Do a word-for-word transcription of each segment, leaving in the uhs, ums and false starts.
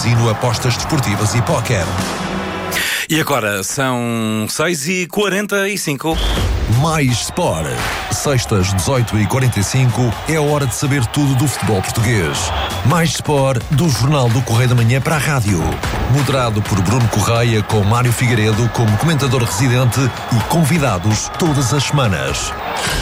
casino, apostas desportivas e póquer. E agora são seis e quarenta e cinco. Mais Sport. Sextas, dezoito e quarenta e cinco, é a hora de saber tudo do futebol português. Mais Sport, do Jornal do Correio da Manhã para a rádio. Moderado por Bruno Correia, com Mário Figueiredo como comentador residente e convidados todas as semanas.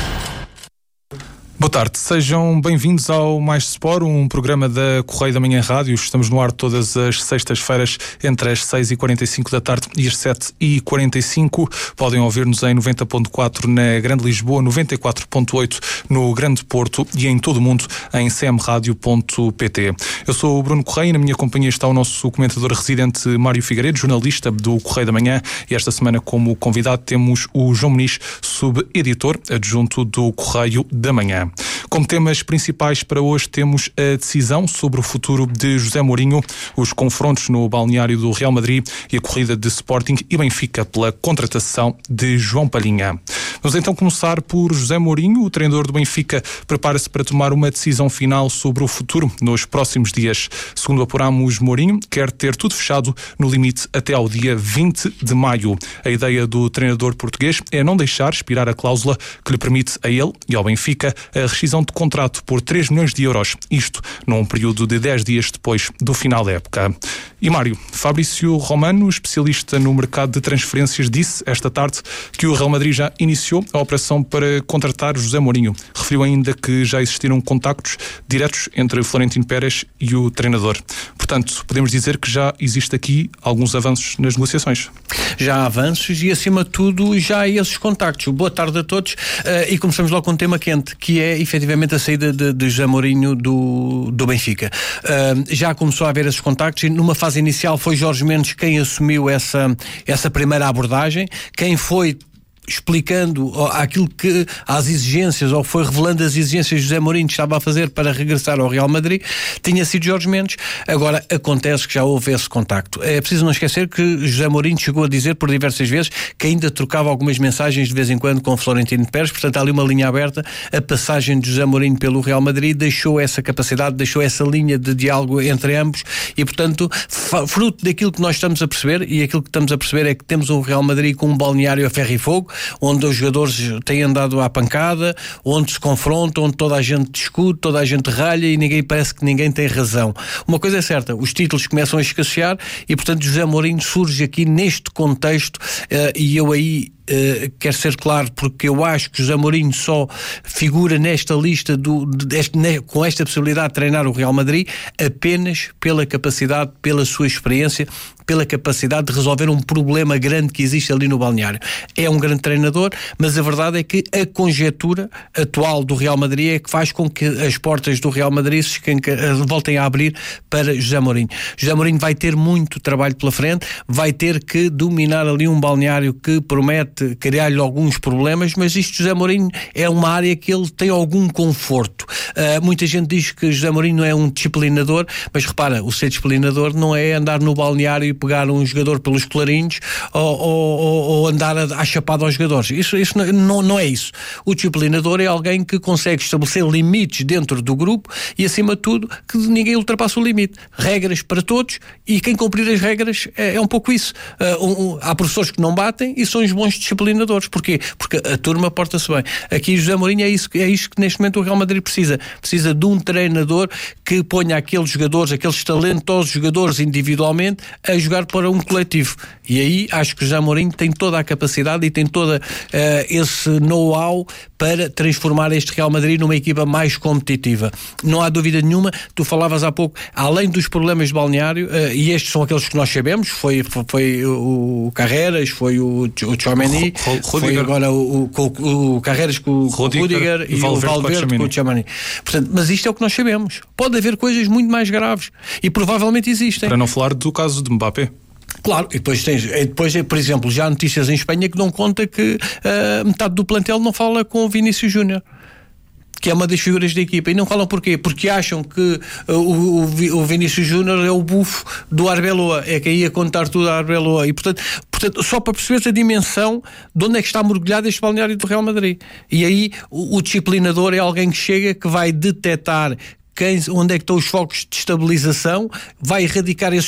Boa tarde, sejam bem-vindos ao Mais Sport, um programa da Correio da Manhã Rádio. Estamos no ar todas as sextas-feiras entre as seis e quarenta e cinco da tarde e as sete e quarenta e cinco. Podem ouvir-nos em noventa ponto quatro na Grande Lisboa, noventa e quatro ponto oito no Grande Porto e em todo o mundo em c m radio ponto p t. Eu sou o Bruno Correia e na minha companhia está o nosso comentador residente Mário Figueiredo, jornalista do Correio da Manhã, e esta semana como convidado temos o João Muniz, subeditor adjunto do Correio da Manhã. Como temas principais para hoje temos a decisão sobre o futuro de José Mourinho, os confrontos no balneário do Real Madrid e a corrida de Sporting e Benfica pela contratação de João Palhinha. Vamos então começar por José Mourinho. O treinador do Benfica prepara-se para tomar uma decisão final sobre o futuro nos próximos dias. Segundo apuramos, Mourinho quer ter tudo fechado no limite até ao dia vinte de maio. A ideia do treinador português é não deixar expirar a cláusula que lhe permite a ele e ao Benfica a rescisão de contrato por três milhões de euros, isto num período de dez dias depois do final da época. E Mário, Fabrício Romano, especialista no mercado de transferências, disse esta tarde que o Real Madrid já iniciou a operação para contratar José Mourinho. Referiu ainda que já existiram contactos diretos entre Florentino Pérez e o treinador. Portanto, podemos dizer que já existe aqui alguns avanços nas negociações. Já há avanços e, acima de tudo, já há esses contactos. Boa tarde a todos. Uh, e começamos logo com um tema quente, que é, efetivamente, a saída de, de José Mourinho do, do Benfica. Uh, já começou a haver esses contactos e, numa fase inicial, foi Jorge Mendes quem assumiu essa, essa primeira abordagem, quem foi explicando aquilo que as exigências, ou foi revelando as exigências que José Mourinho estava a fazer para regressar ao Real Madrid, tinha sido Jorge Mendes. Agora acontece que já houve esse contacto. É preciso não esquecer que José Mourinho chegou a dizer por diversas vezes que ainda trocava algumas mensagens de vez em quando com Florentino Pérez, portanto há ali uma linha aberta. A passagem de José Mourinho pelo Real Madrid deixou essa capacidade, deixou essa linha de diálogo entre ambos e, portanto, fruto daquilo que nós estamos a perceber, e aquilo que estamos a perceber é que temos um Real Madrid com um balneário a ferro e fogo, onde os jogadores têm andado à pancada, onde se confrontam, onde toda a gente discute, toda a gente ralha e ninguém, parece que ninguém tem razão. Uma coisa é certa, os títulos começam a escassear e, portanto, José Mourinho surge aqui neste contexto uh, e eu aí Uh, quero ser claro, porque eu acho que José Mourinho só figura nesta lista do, deste, ne, com esta possibilidade de treinar o Real Madrid apenas pela capacidade, pela sua experiência, pela capacidade de resolver um problema grande que existe ali no balneário. É um grande treinador, mas a verdade é que a conjetura atual do Real Madrid é que faz com que as portas do Real Madrid se voltem a abrir para José Mourinho. José Mourinho vai ter muito trabalho pela frente, vai ter que dominar ali um balneário que promete criar-lhe alguns problemas, mas isto, José Mourinho, é uma área que ele tem algum conforto. Uh, muita gente diz que José Mourinho não é um disciplinador, mas repara, o ser disciplinador não é andar no balneário e pegar um jogador pelos colarinhos ou, ou, ou andar à chapada aos jogadores. Isso, isso não, não, não é isso. O disciplinador é alguém que consegue estabelecer limites dentro do grupo e, acima de tudo, que ninguém ultrapassa o limite. Regras para todos e quem cumprir as regras é, é um pouco isso. Uh, um, um, há professores que não batem e são os bons disciplinadores. Porquê? Porque a turma porta-se bem. Aqui José Mourinho é isso, é isso que neste momento o Real Madrid precisa. Precisa de um treinador que ponha aqueles jogadores, aqueles talentosos jogadores individualmente a jogar para um coletivo. E aí acho que José Mourinho tem toda a capacidade e tem todo uh, esse know-how para transformar este Real Madrid numa equipa mais competitiva. Não há dúvida nenhuma. Tu falavas há pouco, além dos problemas de balneário, uh, e estes são aqueles que nós sabemos, foi, foi, foi o Carreras, foi o, o Tchouaméni, foi agora o, o, o Carreras com o Rudiger e o Valverde com o Tchouaméni. Portanto, mas isto é o que nós sabemos. Pode haver coisas muito mais graves e provavelmente existem. Para não falar do caso de Mbappé. Claro, e depois tens, depois, por exemplo, já há notícias em Espanha que dão conta que uh, metade do plantel não fala com o Vinícius Júnior, que é uma das figuras da equipa, e não falam porquê? Porque acham que uh, o, o Vinícius Júnior é o bufo do Arbeloa, é que ia contar tudo a Arbeloa, e portanto, portanto só para perceber a dimensão de onde é que está mergulhado este balneário do Real Madrid. E aí o, o disciplinador é alguém que chega, que vai detectar Quem, onde é que estão os focos de estabilização, vai erradicar esses